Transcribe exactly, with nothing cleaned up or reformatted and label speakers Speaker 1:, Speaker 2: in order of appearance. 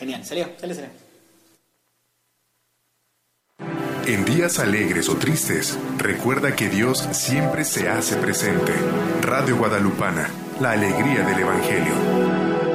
Speaker 1: Genial, salió, salió, salió.
Speaker 2: En días alegres o tristes, recuerda que Dios siempre se hace presente. Radio Guadalupana, la alegría del Evangelio.